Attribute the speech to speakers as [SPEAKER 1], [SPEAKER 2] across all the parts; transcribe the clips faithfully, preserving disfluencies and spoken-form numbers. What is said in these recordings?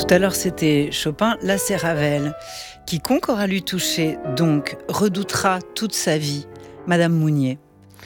[SPEAKER 1] Tout à l'heure, c'était Chopin, là c'est Ravel. Quiconque aura lu toucher, donc, redoutera toute sa vie Madame Mounier. Pourquoi ?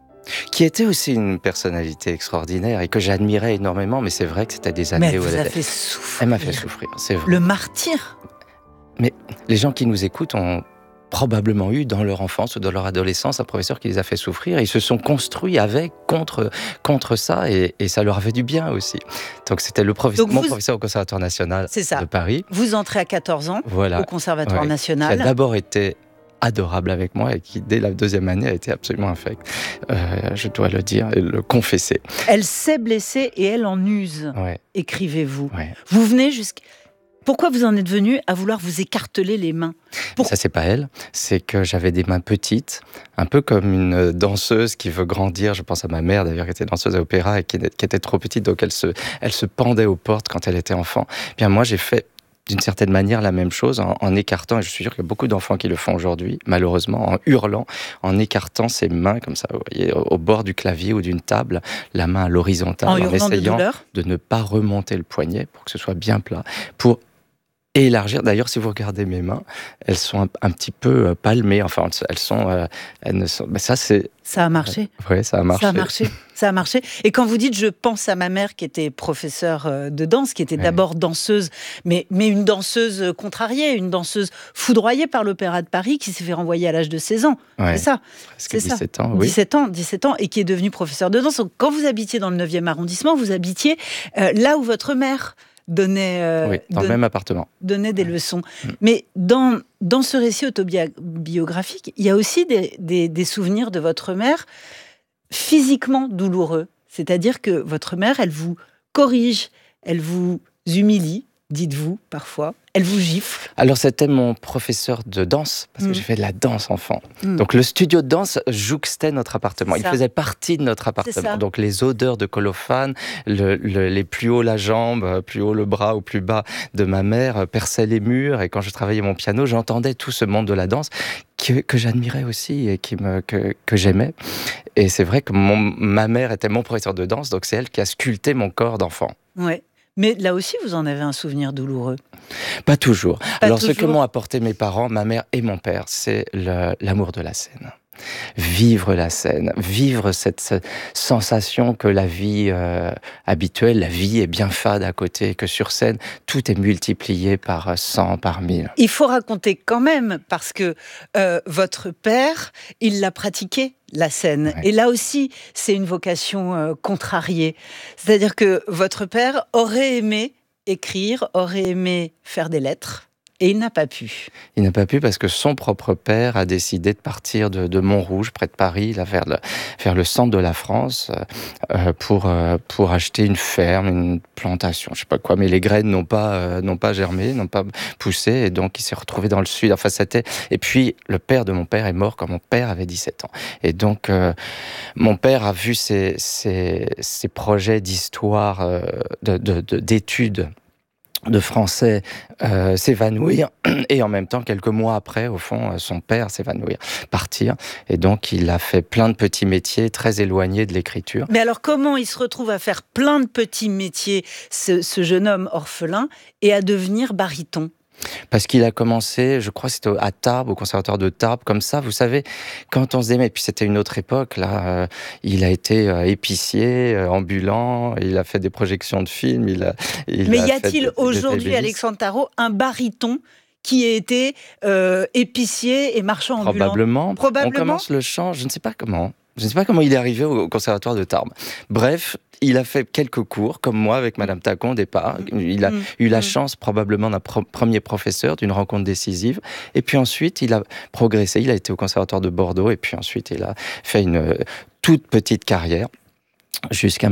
[SPEAKER 2] Qui était aussi une personnalité extraordinaire et que j'admirais énormément, mais c'est vrai que c'était des années
[SPEAKER 1] mais elle
[SPEAKER 2] où
[SPEAKER 1] vous
[SPEAKER 2] elle
[SPEAKER 1] a
[SPEAKER 2] était...
[SPEAKER 1] fait souffrir.
[SPEAKER 2] Elle m'a fait souffrir, c'est vrai.
[SPEAKER 1] Le martyr.
[SPEAKER 2] Mais les gens qui nous écoutent ont probablement eu dans leur enfance ou dans leur adolescence un professeur qui les a fait souffrir et ils se sont construits avec, contre, contre ça et, et ça leur a fait du bien aussi. Donc c'était le professeur,
[SPEAKER 1] Donc
[SPEAKER 2] mon
[SPEAKER 1] vous...
[SPEAKER 2] professeur au Conservatoire national de Paris.
[SPEAKER 1] Vous entrez à quatorze ans
[SPEAKER 2] voilà,
[SPEAKER 1] au Conservatoire
[SPEAKER 2] ouais,
[SPEAKER 1] national.
[SPEAKER 2] Qui a d'abord été adorable avec moi et qui, dès la deuxième année, a été absolument infecte. Euh, je dois le dire et le confesser.
[SPEAKER 1] Elle s'est blessée et elle en use,
[SPEAKER 2] ouais.
[SPEAKER 1] écrivez-vous.
[SPEAKER 2] Ouais.
[SPEAKER 1] Vous venez jusqu'à... Pourquoi vous en êtes venu à vouloir vous écarteler les mains ? Pour...
[SPEAKER 2] Ça, c'est pas elle. C'est que j'avais des mains petites, un peu comme une danseuse qui veut grandir. Je pense à ma mère, d'ailleurs, qui était danseuse à l'opéra et qui, qui était trop petite, donc elle se, elle se pendait aux portes quand elle était enfant. Bien, moi, j'ai fait d'une certaine manière la même chose en, en écartant, et je suis sûr qu'il y a beaucoup d'enfants qui le font aujourd'hui, malheureusement, en hurlant, en écartant ses mains comme ça, vous voyez, au, au bord du clavier ou d'une table, la main à l'horizontale,
[SPEAKER 1] en,
[SPEAKER 2] en
[SPEAKER 1] hurlant
[SPEAKER 2] essayant
[SPEAKER 1] de, douleur
[SPEAKER 2] de ne pas remonter le poignet pour que ce soit bien plat, pour élargir. D'ailleurs, si vous regardez mes mains, elles sont un, un petit peu palmées. Enfin, elles sont, euh, elles ne sont. Mais ça, c'est.
[SPEAKER 1] Ça a marché.
[SPEAKER 2] Oui, ça a marché.
[SPEAKER 1] Ça a marché. Ça a marché. Et quand vous dites, je pense à ma mère qui était professeure de danse, qui était ouais. d'abord danseuse, mais mais une danseuse contrariée, une danseuse foudroyée par l'Opéra de Paris, qui s'est fait renvoyer à l'âge de seize ans. Ouais. C'est ça.
[SPEAKER 2] C'est dix-sept
[SPEAKER 1] ça.
[SPEAKER 2] ans. Oui.
[SPEAKER 1] dix-sept ans, dix-sept ans, et qui est devenue professeure de danse. Donc, quand vous habitiez dans le neuvième arrondissement, vous habitiez euh, là où votre mère donnait, euh,
[SPEAKER 2] oui, dans
[SPEAKER 1] don...
[SPEAKER 2] le même appartement.
[SPEAKER 1] donnait des ouais. leçons. Mmh. Mais dans, dans ce récit autobiographique, il y a aussi des, des, des souvenirs de votre mère physiquement douloureux. C'est-à-dire que votre mère, elle vous corrige, elle vous humilie, dites-vous parfois, elle vous gifle.
[SPEAKER 2] Alors c'était mon professeur de danse, parce que mmh. j'ai fait de la danse enfant. Mmh. Donc le studio de danse jouxtait notre appartement, il faisait partie de notre appartement. Donc les odeurs de colophane, le, le, les plus haut la jambe, plus haut le bras ou plus bas de ma mère perçaient les murs, et quand je travaillais mon piano, j'entendais tout ce monde de la danse que, que j'admirais aussi et qui me, que, que j'aimais. Et c'est vrai que mon, ma mère était mon professeur de danse, donc c'est elle qui a sculpté mon corps d'enfant.
[SPEAKER 1] Ouais. Mais là aussi, vous en avez un souvenir douloureux.
[SPEAKER 2] Pas toujours.
[SPEAKER 1] Pas
[SPEAKER 2] Alors,
[SPEAKER 1] toujours.
[SPEAKER 2] Ce que m'ont apporté mes parents, ma mère et mon père, c'est le, l'amour de la scène. Vivre la scène, vivre cette, cette sensation que la vie euh, habituelle, la vie est bien fade à côté, que sur scène, tout est multiplié par cent, par mille.
[SPEAKER 1] Il faut raconter quand même, parce que euh, votre père, il l'a pratiqué, la scène. Ouais. Et là aussi, c'est une vocation euh, contrariée. C'est-à-dire que votre père aurait aimé écrire, aurait aimé faire des lettres, et il n'a pas pu.
[SPEAKER 2] Il n'a pas pu parce que son propre père a décidé de partir de, de Montrouge, près de Paris, là, vers, le, vers le centre de la France, euh, pour, euh, pour acheter une ferme, une plantation, je ne sais pas quoi. Mais les graines n'ont pas, euh, n'ont pas germé, n'ont pas poussé, et donc il s'est retrouvé dans le sud. Enfin, c'était... Et puis, le père de mon père est mort quand mon père avait dix-sept ans. Et donc, euh, mon père a vu ses, ses, ses projets d'histoire, euh, de, de, de, d'études, de français euh, s'évanouir, et en même temps, quelques mois après, au fond, son père s'évanouir, partir. Et donc, il a fait plein de petits métiers très éloignés de l'écriture.
[SPEAKER 1] Mais alors, comment il se retrouve à faire plein de petits métiers, ce, ce jeune homme orphelin, et à devenir baryton ?
[SPEAKER 2] Parce qu'il a commencé, je crois que c'était à Tarbes, au conservatoire de Tarbes, comme ça, vous savez, quand on se aimait, et puis c'était une autre époque, là, euh, il a été euh, épicier, euh, ambulant, il a fait des projections de films, il a... Il
[SPEAKER 1] Mais
[SPEAKER 2] a
[SPEAKER 1] y a-t-il
[SPEAKER 2] des,
[SPEAKER 1] aujourd'hui,
[SPEAKER 2] des
[SPEAKER 1] Alexandre Tarot, un baryton qui a été euh, épicier et marchand ambulant ?
[SPEAKER 2] Probablement.
[SPEAKER 1] Probablement.
[SPEAKER 2] On commence le chant, je ne sais pas comment. Je ne sais pas comment il est arrivé au conservatoire de Tarbes. Bref, il a fait quelques cours, comme moi, avec Madame Tacon au départ. Il a mmh. eu la chance, probablement, d'un pro- premier professeur, d'une rencontre décisive. Et puis ensuite, il a progressé. Il a été au conservatoire de Bordeaux. Et puis ensuite, il a fait une toute petite carrière jusqu'à